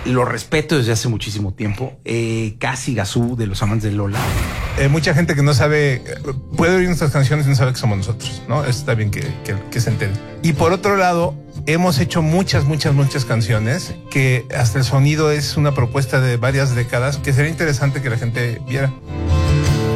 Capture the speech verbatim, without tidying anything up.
lo respeto desde hace muchísimo tiempo. Eh, Casi Gazú, de Los Amantes de Lola. Eh, mucha gente que no sabe, puede oír nuestras canciones y no sabe que somos nosotros, ¿no? Está bien que, que, que se enteren. Y por otro lado, hemos hecho muchas, muchas, muchas canciones que hasta el sonido es una propuesta de varias décadas que sería interesante que la gente viera.